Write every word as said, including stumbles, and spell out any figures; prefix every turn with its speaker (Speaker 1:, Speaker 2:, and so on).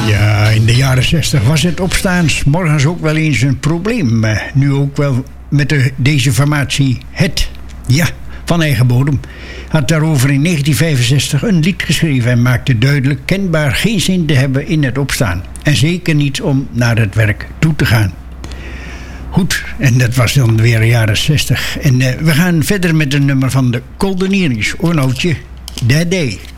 Speaker 1: Ja, in de jaren zestig was het opstaan 's morgens ook wel eens een probleem. Nu ook wel met de, deze formatie Het. Ja, van eigen bodem. Had daarover in negentien vijfenzestig een lied geschreven en maakte duidelijk kenbaar geen zin te hebben in het opstaan. En zeker niet om naar het werk toe te gaan. Goed, en dat was dan weer de jaren zestig. En uh, we gaan verder met een nummer van de Coldeniers. Ornootje, That Day.